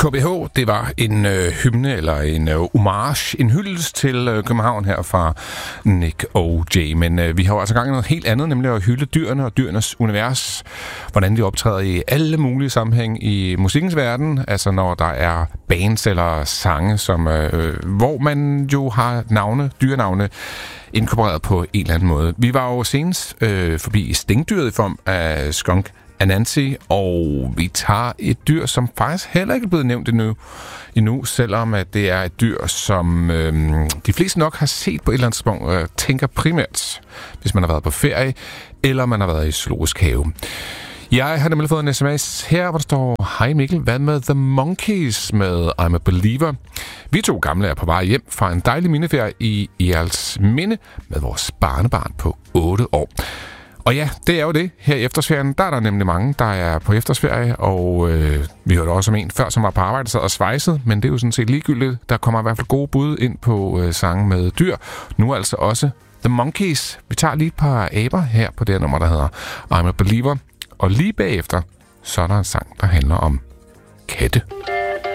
KBH, det var en hymne eller en homage, en hyldest til København her fra Nick O.J. Men vi har jo altså gang i noget helt andet, nemlig at hylde dyrene og dyrenes univers. Hvordan de optræder i alle mulige sammenhæng i musikkens verden. Altså når der er bands eller sange, som, hvor man jo har dyrenavne, inkorporeret på en eller anden måde. Vi var jo senest forbi stingdyret i form af skunk Anansi, og vi tager et dyr, som faktisk heller ikke er blevet nævnt endnu, selvom at det er et dyr, som de fleste nok har set på et eller andet tidspunkt. Tænker primært, hvis man har været på ferie, eller man har været i zoologisk have. Jeg har nemlig fået en sms her, hvor der står: Hej Mikkel, hvad med The Monkees med I'm a Believer? Vi to gamle er på vej hjem fra en dejlig mindeferie i Egelsminde med vores barnebarn på 8 år. Og ja, det er jo det. Her i efterårsferien, der er der nemlig mange, der er på efterårsferie, og vi hørte også om en før, som var på arbejde, sad og svejsede, men det er jo sådan set ligegyldigt. Der kommer i hvert fald gode bud ind på sange med dyr. Nu altså også The Monkees. Vi tager lige et par aber her på det her nummer, der hedder I'm a Believer. Og lige bagefter, så er der en sang, der handler om katte.